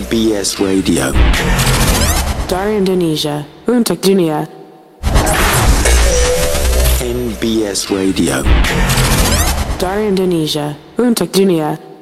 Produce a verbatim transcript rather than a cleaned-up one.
B S Radio. Dari Indonesia, untuk dunia. N B S Radio. Dari Indonesia, untuk dunia.